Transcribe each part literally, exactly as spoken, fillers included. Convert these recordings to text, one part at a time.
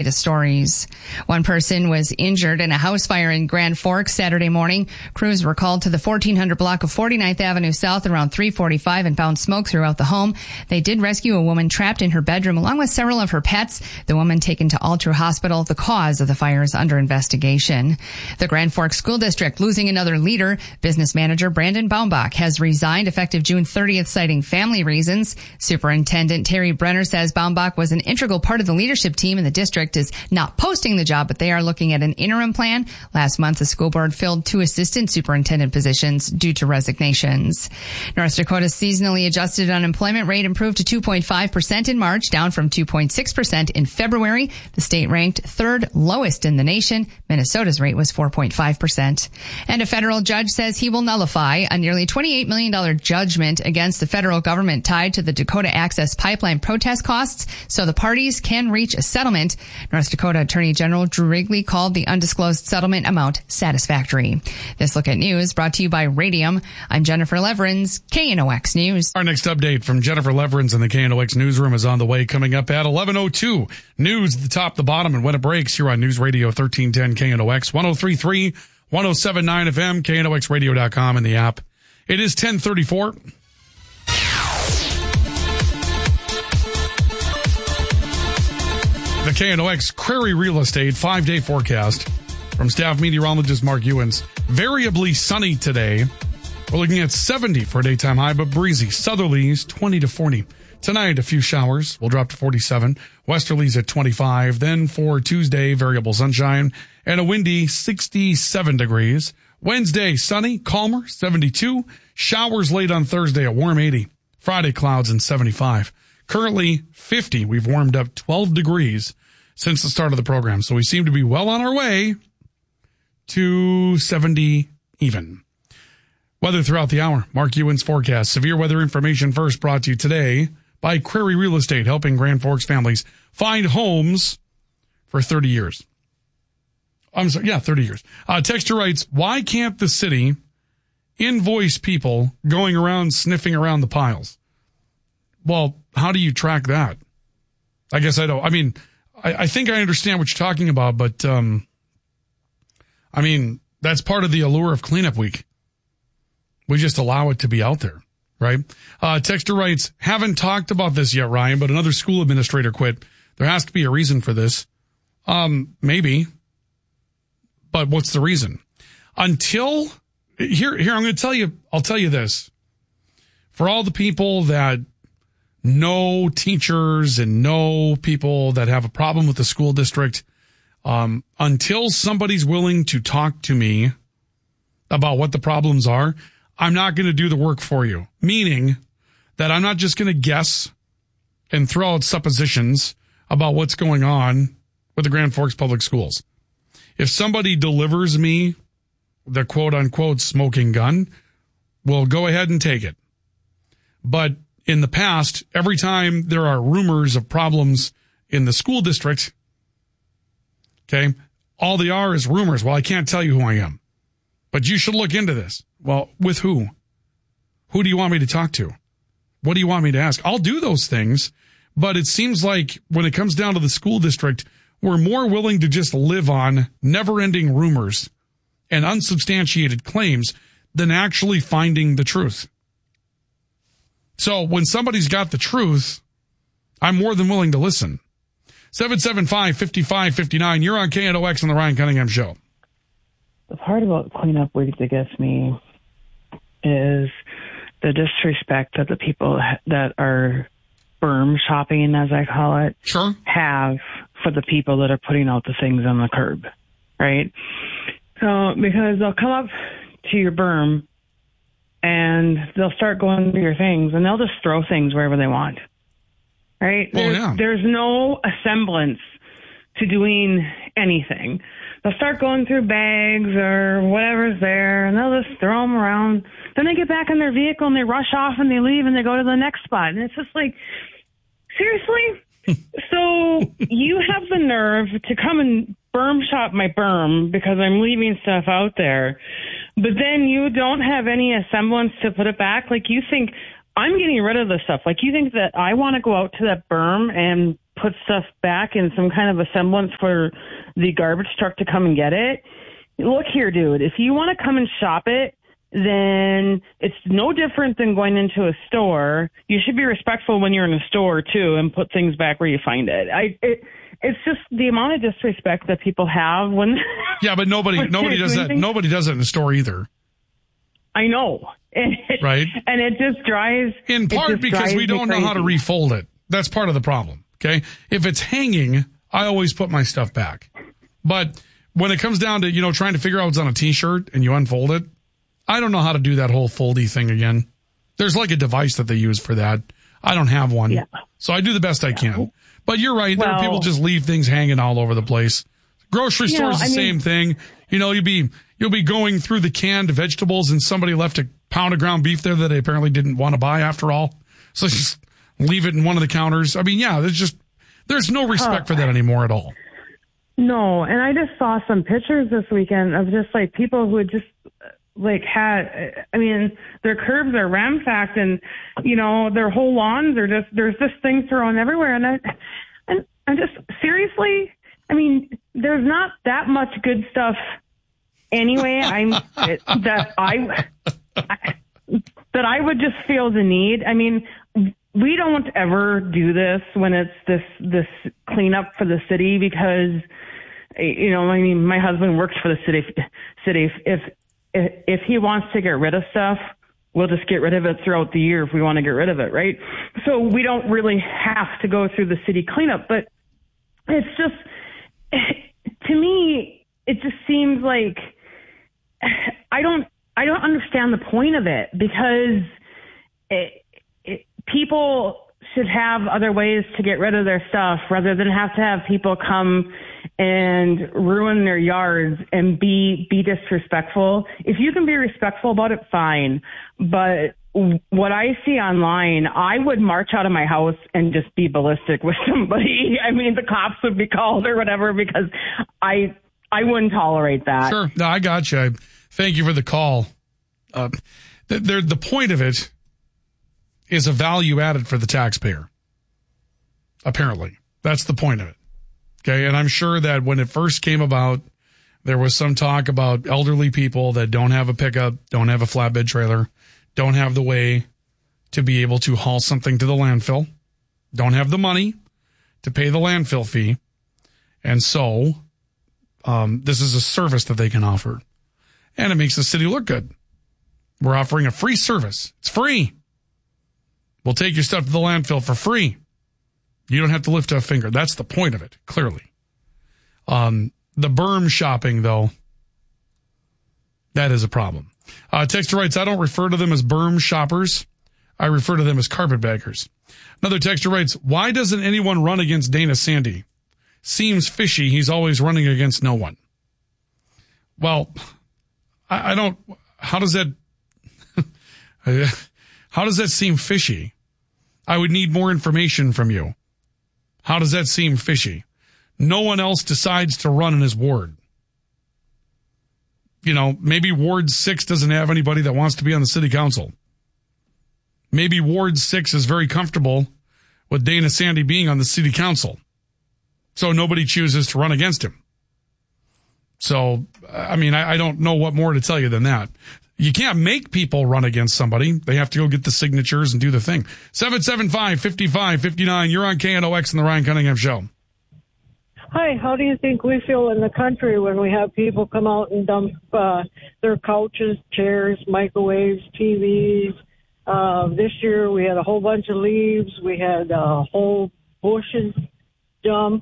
latest stories. One person was injured in a house fire in Grand Forks Saturday morning. Crews were called to the fourteen hundred block of forty-ninth Avenue South around three forty-five and found smoke throughout the home. They did rescue a woman trapped in her bedroom along with several of her pets. The woman taken to Altru Hospital. The cause of the fire is under investigation. The Grand Forks School District losing another leader. Business manager Brandon Baumbach has resigned effective June thirtieth, citing family reasons. Superintendent Terry Brenner says Baumbach was an integral part of the leadership team, and the district is not posting the job, but they are looking at an interim plan. Last month, the school board filled two assistant superintendent positions due to resignations. North Dakota's seasonally adjusted unemployment rate improved to two point five percent in March, down from two point six percent in February. The state ranked third lowest in the nation. Minnesota's rate was four point five percent. And a federal judge says he will nullify a nearly twenty-eight million dollars judgment against the federal government tied to the Dakota Access Pipeline protest costs so the parties can reach a settlement. North Dakota Attorney General Drew Wrigley called the undisclosed settlement amount satisfactory. This Look at News brought to you by Radium. I'm Jennifer Leverins, K N O X News. Our next update from Jennifer Leverins in the K N O X newsroom is on the way, coming up at eleven oh two. News at the top, the bottom, and when it breaks here on News Radio thirteen ten K N O X, one oh three point three, one oh seven point nine F M, K N O X radio dot com, and the app. It is ten thirty-four. The K N O X Crary Real Estate five-day forecast from staff meteorologist Mark Ewens. Variably sunny today. We're looking at seventy for a daytime high, but breezy. Southerlies twenty to forty. Tonight, a few showers. We'll drop to forty-seven. Westerlies at twenty-five. Then for Tuesday, variable sunshine and a windy sixty-seven degrees. Wednesday, sunny, calmer, seventy-two. Showers late on Thursday, a warm eighty. Friday, clouds and seventy-five. Currently fifty. We've warmed up twelve degrees since the start of the program. So we seem to be well on our way to seventy even. Weather throughout the hour. Mark Ewens forecast. Severe weather information first, brought to you today by Crary Real Estate, helping Grand Forks families find homes for thirty years. I'm sorry, yeah, thirty years. Uh, Texture writes, why can't the city invoice people going around sniffing around the piles? Well, how do you track that? I guess I don't. I mean, I, I think I understand what you're talking about, but, um, I mean, that's part of the allure of cleanup week. We just allow it to be out there, right? Uh, Texter writes, haven't talked about this yet, Ryan, but another school administrator quit. There has to be a reason for this. Um, maybe. But what's the reason? Until, here, here, I'm going to tell you, I'll tell you this. For all the people that know teachers and know people that have a problem with the school district, um, until somebody's willing to talk to me about what the problems are, I'm not going to do the work for you. Meaning that I'm not just going to guess and throw out suppositions about what's going on with the Grand Forks Public Schools. If somebody delivers me the quote unquote smoking gun, we'll go ahead and take it. But in the past, every time there are rumors of problems in the school district, okay, all they are is rumors. Well, I can't tell you who I am, but you should look into this. Well, with who? Who do you want me to talk to? What do you want me to ask? I'll do those things, but it seems like when it comes down to the school district, we're more willing to just live on never-ending rumors and unsubstantiated claims than actually finding the truth. So when somebody's got the truth, I'm more than willing to listen. seven seven five, five five five nine, you're on K N O X on the Ryan Cunningham Show. The part about cleanup week that gets me is the disrespect that the people that are berm shopping, as I call it, sure, have for the people that are putting out the things on the curb, right? So, because they'll come up to your berm and they'll start going through your things and they'll just throw things wherever they want, right? Oh, there's, yeah. there's no semblance to doing anything. They'll start going through bags or whatever's there, and they'll just throw them around. Then they get back in their vehicle, and they rush off, and they leave, and they go to the next spot. And it's just like, seriously? So you have the nerve to come and berm shop my berm because I'm leaving stuff out there, but then you don't have any semblance to put it back? Like, you think I'm getting rid of the stuff. Like, you think that I want to go out to that berm and put stuff back in some kind of a semblance for the garbage truck to come and get it. Look here, dude, if you want to come and shop it, then it's no different than going into a store. You should be respectful when you're in a store, too, and put things back where you find it. I, it it's just the amount of disrespect that people have when... Yeah, but nobody nobody does that. Things. Nobody does it in the store either. I know. And it, right? And it just drives... In part because we don't know how to refold it. That's part of the problem, okay? If it's hanging, I always put my stuff back. But when it comes down to, you know, trying to figure out what's on a T-shirt and you unfold it, I don't know how to do that whole foldy thing again. There's like a device that they use for that. I don't have one. Yeah. So I do the best I can. But you're right. Well, there are people just leave things hanging all over the place. Grocery store is the I same mean, thing. You know, you'll be, you'll be going through the canned vegetables and somebody left a pound of ground beef there that they apparently didn't want to buy after all. So just leave it in one of the counters. I mean, yeah, there's just, there's no respect uh, for that anymore at all. No. And I just saw some pictures this weekend of just like people who had just, like had, I mean, their curbs are ramsacked and, you know, their whole lawns are just, there's this thing thrown everywhere. And I, and I'm just, seriously, I mean, there's not that much good stuff anyway. I'm, it, that I, I, that I would just feel the need. I mean, we don't ever do this when it's this, this cleanup for the city because, you know, I mean, my husband works for the city, city. If, If he wants to get rid of stuff, we'll just get rid of it throughout the year if we want to get rid of it, right? So we don't really have to go through the city cleanup, but it's just, to me, it just seems like I don't, I don't understand the point of it because it, it, people should have other ways to get rid of their stuff rather than have to have people come and ruin their yards and be be disrespectful. If you can be respectful about it, fine. But what I see online, I would march out of my house and just be ballistic with somebody. I mean, the cops would be called or whatever because I I wouldn't tolerate that. Sure. No, I got you. Thank you for the call. Uh, the, the point of it is a value added for the taxpayer. Apparently. That's the point of it. Okay. And I'm sure that when it first came about, there was some talk about elderly people that don't have a pickup, don't have a flatbed trailer, don't have the way to be able to haul something to the landfill, don't have the money to pay the landfill fee. And so, um, this is a service that they can offer. And it makes the city look good. We're offering a free service. It's free. We'll take your stuff to the landfill for free. You don't have to lift a finger. That's the point of it, clearly. Um, the berm shopping, though, that is a problem. Uh, Texter writes, I don't refer to them as berm shoppers. I refer to them as carpetbaggers. Another texter writes, why doesn't anyone run against Dana Sandy? Seems fishy. He's always running against no one. Well, I, I don't, how does that, how does that seem fishy? I would need more information from you. How does that seem fishy? No one else decides to run in his ward. You know, maybe Ward six doesn't have anybody that wants to be on the city council. Maybe Ward six is very comfortable with Dana Sandy being on the city council. So nobody chooses to run against him. So, I mean, I, I don't know what more to tell you than that. You can't make people run against somebody. They have to go get the signatures and do the thing. seven seven five, five five five nine. You're on K N O X and the Ryan Cunningham Show. Hi, how do you think we feel in the country when we have people come out and dump uh, their couches, chairs, microwaves, T Vs? Uh, this year we had a whole bunch of leaves. We had uh, whole bushes dumped.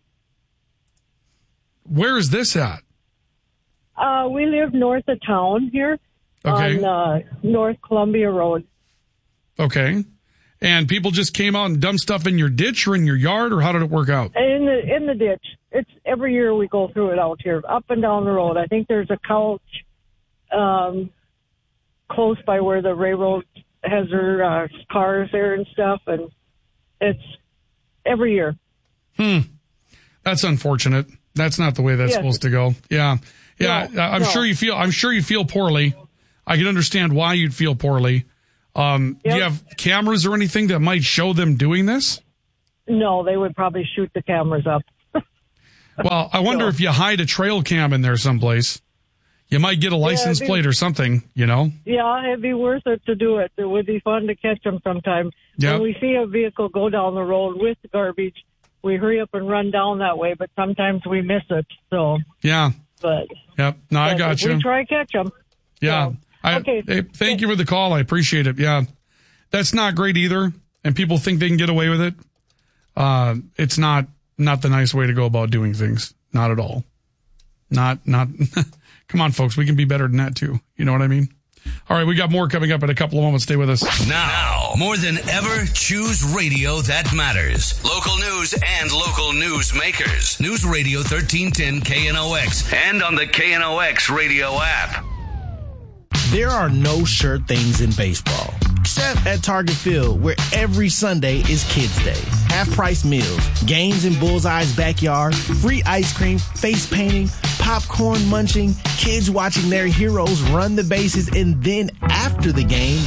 Where is this at? Uh, we live north of town here. Okay. On uh, North Columbia Road. Okay. And people just came out and dumped stuff in your ditch or in your yard, or how did it work out? In the in the ditch. It's every year we go through it out here, up and down the road. I think there's a couch um, close by where the railroad has their uh, cars there and stuff, and it's every year. Hmm. That's unfortunate. That's not the way that's yes. supposed to go. Yeah. Yeah. No, I'm no. sure you feel, I'm sure you feel poorly. I can understand why you'd feel poorly. Um, yep. Do you have cameras or anything that might show them doing this? No, they would probably shoot the cameras up. Well, I wonder So- if you hide a trail cam in there someplace, you might get a license it'd be- plate or something, you know? Yeah, it'd be worth it to do it. It would be fun to catch them sometime. Yep. When we see a vehicle go down the road with garbage, we hurry up and run down that way, but sometimes we miss it. So, Yeah. but, Yep. No, I but got if you. we try catch them. Yeah. So, I, okay. hey, thank you for the call. I appreciate it. Yeah. That's not great either. And people think they can get away with it. Uh, it's not, not the nice way to go about doing things. Not at all. Not, not, come on, folks. We can be better than that too. You know what I mean? All right. We got more coming up in a couple of moments. Stay with us. Now, more than ever, choose radio that matters. Local news and local news makers. News Radio thirteen ten K N O X and on the K N O X radio app. There are no sure things in baseball, except at Target Field, where every Sunday is Kids Day. Half-price meals, games in Bullseye's backyard, free ice cream, face painting, popcorn munching, kids watching their heroes run the bases, and then after the game,